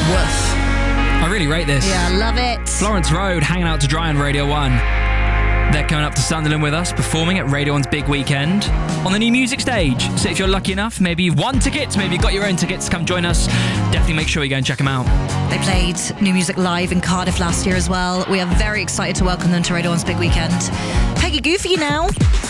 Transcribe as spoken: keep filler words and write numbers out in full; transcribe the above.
Woof. I really rate this. Yeah, I love it. Florence Road hanging out to dry on Radio one. They're coming up to Sunderland with us, performing at Radio one's big weekend on the new music stage. So if you're lucky enough, maybe you've won tickets, maybe you've got your own tickets, come join us. Definitely make sure you go and check them out. They played New Music live in Cardiff last year as well. We are very excited to welcome them to Radio one's big weekend. Peggy Goofy now.